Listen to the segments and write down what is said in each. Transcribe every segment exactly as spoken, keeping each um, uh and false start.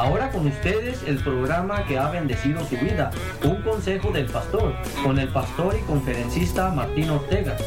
Ahora con ustedes el programa que ha bendecido su vida, Un Consejo del Pastor, con el pastor y conferencista Martín Ortega.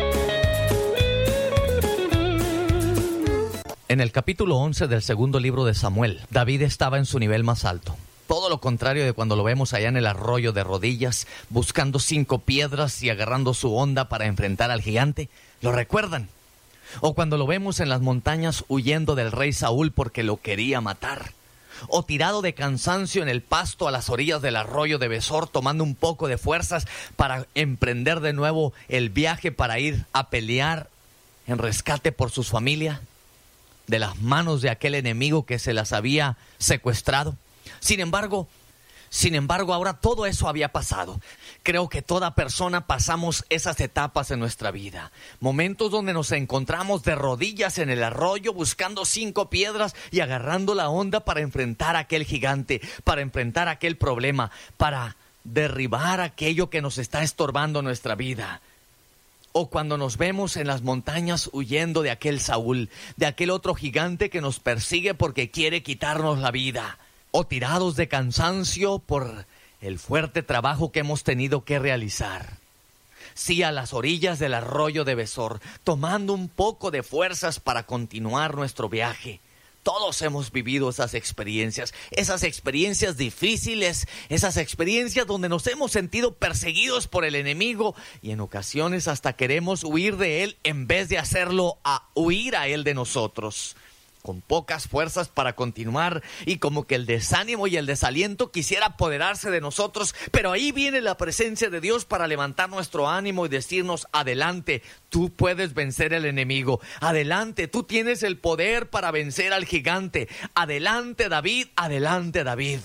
En el capítulo once del segundo libro de Samuel, David estaba en su nivel más alto. Todo lo contrario de cuando lo vemos allá en el arroyo de rodillas, buscando cinco piedras y agarrando su honda para enfrentar al gigante. ¿Lo recuerdan? O cuando lo vemos en las montañas huyendo del rey Saúl porque lo quería matar. O tirado de cansancio en el pasto a las orillas del arroyo de Besor, tomando un poco de fuerzas para emprender de nuevo el viaje para ir a pelear en rescate por su familia, de las manos de aquel enemigo que se las había secuestrado. Sin embargo, sin embargo, ahora todo eso había pasado. Creo que toda persona pasamos esas etapas en nuestra vida. Momentos donde nos encontramos de rodillas en el arroyo, buscando cinco piedras y agarrando la onda para enfrentar a aquel gigante, para enfrentar aquel problema, para derribar aquello que nos está estorbando nuestra vida. O cuando nos vemos en las montañas huyendo de aquel Saúl, de aquel otro gigante que nos persigue porque quiere quitarnos la vida. O tirados de cansancio por el fuerte trabajo que hemos tenido que realizar. Sí, a las orillas del arroyo de Besor, tomando un poco de fuerzas para continuar nuestro viaje. Todos hemos vivido esas experiencias, esas experiencias difíciles, esas experiencias donde nos hemos sentido perseguidos por el enemigo y en ocasiones hasta queremos huir de él en vez de hacerlo a huir a él de nosotros. Con pocas fuerzas para continuar y como que el desánimo y el desaliento quisiera apoderarse de nosotros, pero ahí viene la presencia de Dios para levantar nuestro ánimo y decirnos: adelante, tú puedes vencer el enemigo, adelante, tú tienes el poder para vencer al gigante, adelante David, adelante David.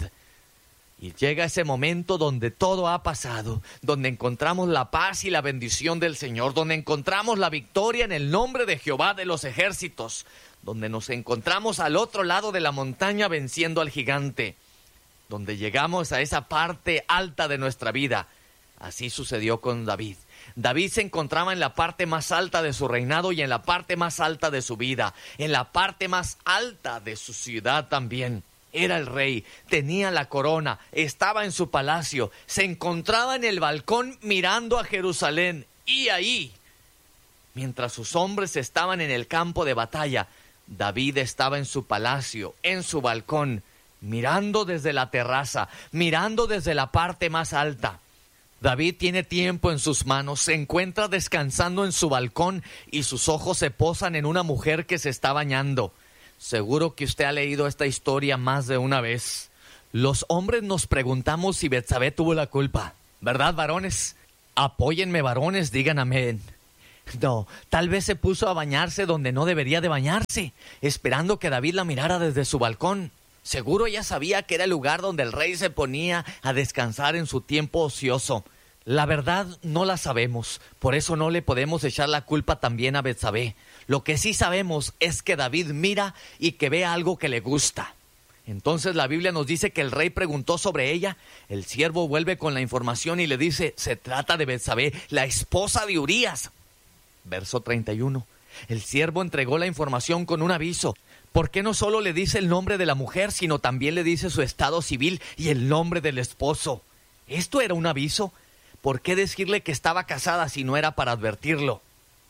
Y llega ese momento donde todo ha pasado, donde encontramos la paz y la bendición del Señor, donde encontramos la victoria en el nombre de Jehová de los ejércitos, donde nos encontramos al otro lado de la montaña venciendo al gigante, donde llegamos a esa parte alta de nuestra vida. Así sucedió con David. David se encontraba en la parte más alta de su reinado y en la parte más alta de su vida, en la parte más alta de su ciudad también. Era el rey, tenía la corona, estaba en su palacio, se encontraba en el balcón mirando a Jerusalén. Y ahí, mientras sus hombres estaban en el campo de batalla, David estaba en su palacio, en su balcón, mirando desde la terraza, mirando desde la parte más alta. David tiene tiempo en sus manos, se encuentra descansando en su balcón y sus ojos se posan en una mujer que se está bañando. Seguro que usted ha leído esta historia más de una vez. Los hombres nos preguntamos si Betsabé tuvo la culpa, ¿verdad, varones? Apóyenme, varones, digan amén. No, tal vez se puso a bañarse donde no debería de bañarse, esperando que David la mirara desde su balcón. Seguro ella sabía que era el lugar donde el rey se ponía a descansar en su tiempo ocioso. La verdad no la sabemos, por eso no le podemos echar la culpa también a Betsabé. Lo que sí sabemos es que David mira y que ve algo que le gusta. Entonces la Biblia nos dice que el rey preguntó sobre ella. El siervo vuelve con la información y le dice: se trata de Betsabé, la esposa de Urías. Verso treinta y uno. El siervo entregó la información con un aviso. ¿Por qué no solo le dice el nombre de la mujer, sino también le dice su estado civil y el nombre del esposo? ¿Esto era un aviso? ¿Por qué decirle que estaba casada si no era para advertirlo?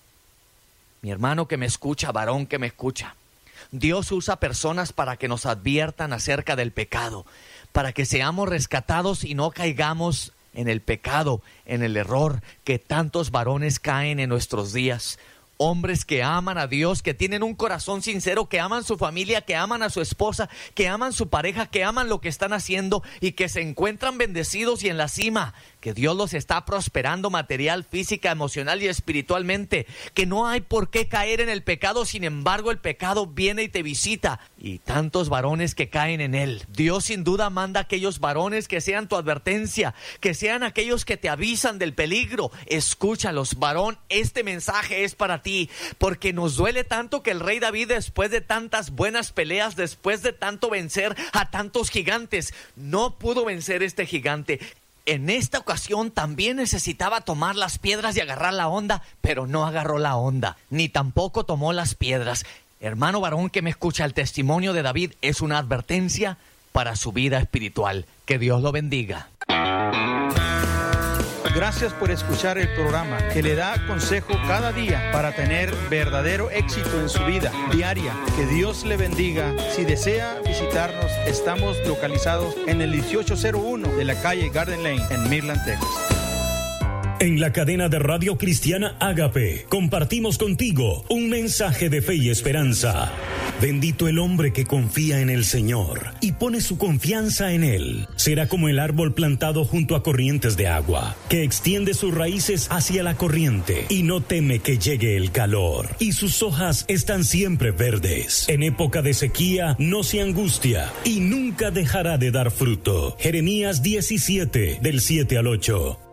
Mi hermano que me escucha, varón que me escucha, Dios usa personas para que nos adviertan acerca del pecado, para que seamos rescatados y no caigamos en el pecado, en el error que tantos varones caen en nuestros días. Hombres que aman a Dios, que tienen un corazón sincero, que aman su familia, que aman a su esposa, que aman su pareja, que aman lo que están haciendo y que se encuentran bendecidos y en la cima, que Dios los está prosperando material, física, emocional y espiritualmente, que no hay por qué caer en el pecado, sin embargo el pecado viene y te visita, y tantos varones que caen en él. Dios sin duda manda a aquellos varones que sean tu advertencia, que sean aquellos que te avisan del peligro. Escúchalos, varón, este mensaje es para ti, porque nos duele tanto que el rey David, después de tantas buenas peleas, después de tanto vencer a tantos gigantes, no pudo vencer este gigante. En esta ocasión también necesitaba tomar las piedras y agarrar la onda, pero no agarró la onda, ni tampoco tomó las piedras. Hermano varón que me escucha, el testimonio de David es una advertencia para su vida espiritual. Que Dios lo bendiga. Gracias por escuchar el programa que le da consejo cada día para tener verdadero éxito en su vida diaria. Que Dios le bendiga. Si desea visitarnos, estamos localizados en el dieciocho cero uno de la calle Garden Lane en Midland, Texas. En la cadena de Radio Cristiana Ágape, compartimos contigo un mensaje de fe y esperanza. Bendito el hombre que confía en el Señor y pone su confianza en Él. Será como el árbol plantado junto a corrientes de agua, que extiende sus raíces hacia la corriente y no teme que llegue el calor. Y sus hojas están siempre verdes. En época de sequía no se angustia y nunca dejará de dar fruto. Jeremías diecisiete, del siete al ocho.